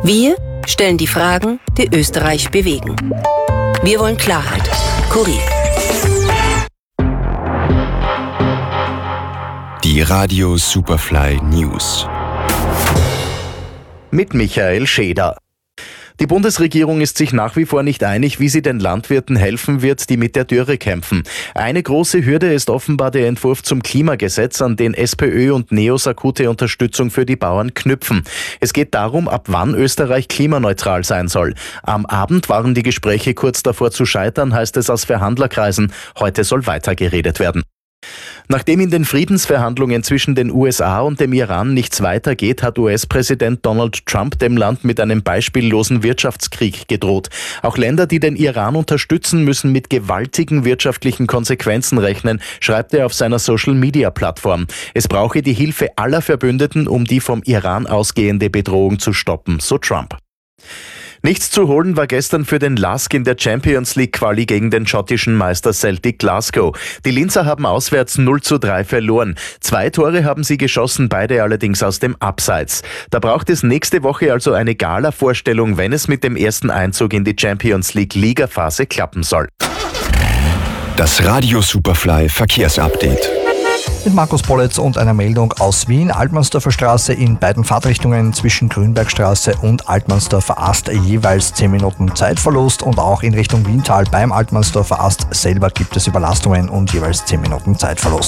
Wir stellen die Fragen, die Österreich bewegen. Wir wollen Klarheit. Kurier. Die Radio Superfly News. Mit Michael Scheder. Die Bundesregierung ist sich nach wie vor nicht einig, wie sie den Landwirten helfen wird, die mit der Dürre kämpfen. Eine große Hürde ist offenbar der Entwurf zum Klimagesetz, an den SPÖ und NEOS akute Unterstützung für die Bauern knüpfen. Es geht darum, ab wann Österreich klimaneutral sein soll. Am Abend waren die Gespräche kurz davor zu scheitern, heißt es aus Verhandlerkreisen. Heute soll weitergeredet werden. Nachdem in den Friedensverhandlungen zwischen den USA und dem Iran nichts weitergeht, hat US-Präsident Donald Trump dem Land mit einem beispiellosen Wirtschaftskrieg gedroht. Auch Länder, die den Iran unterstützen, müssen mit gewaltigen wirtschaftlichen Konsequenzen rechnen, schreibt er auf seiner Social-Media-Plattform. Es brauche die Hilfe aller Verbündeten, um die vom Iran ausgehende Bedrohung zu stoppen, so Trump. Nichts zu holen war gestern für den LASK in der Champions League Quali gegen den schottischen Meister Celtic Glasgow. Die Linzer haben auswärts 0:3 verloren. 2 Tore haben sie geschossen, beide allerdings aus dem Abseits. Da braucht es nächste Woche also eine Gala-Vorstellung, wenn es mit dem ersten Einzug in die Champions League Ligaphase klappen soll. Das Radio Superfly Verkehrsupdate. Mit Markus Pollitz und einer Meldung aus Wien. Altmannsdorfer Straße in beiden Fahrtrichtungen zwischen Grünbergstraße und Altmannsdorfer Ast jeweils 10 Minuten Zeitverlust, und auch in Richtung Wiental beim Altmannsdorfer Ast selber gibt es Überlastungen und jeweils 10 Minuten Zeitverlust.